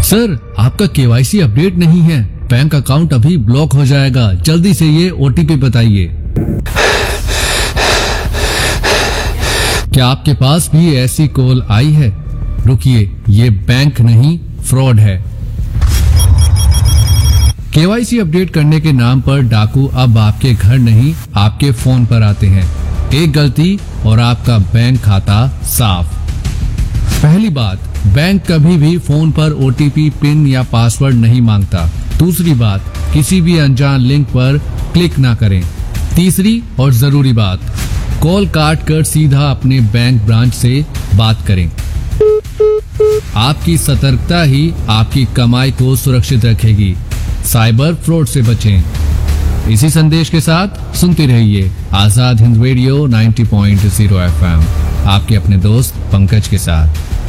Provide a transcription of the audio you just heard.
Sir, आपका KYC update नहीं है, बैंक अकाउंट अभी ब्लॉक हो जाएगा, जल्दी से ये ओटीपी बताइए। क्या आपके पास भी ऐसी कॉल आई है? रुकिए, ये बैंक नहीं, फ्रॉड है। केवाईसी अपडेट करने के नाम पर डाकू अब आपके घर नहीं, आपके फोन पर आते हैं। एक गलती और आपका बैंक खाता साफ। पहली बात, बैंक कभी भी फोन पर ओटीपी, पिन या पासवर्ड नहीं मांगता। दूसरी बात, किसी भी अनजान लिंक पर क्लिक ना करें। तीसरी और जरूरी बात, कॉल काट कर सीधा अपने बैंक ब्रांच से बात करें। आपकी सतर्कता ही आपकी कमाई को सुरक्षित रखेगी। साइबर फ्रॉड से बचें। इसी संदेश के साथ सुनते रहिए आजाद हिंद रेडियो 90.0 FM, आपके अपने दोस्त पंकज के साथ।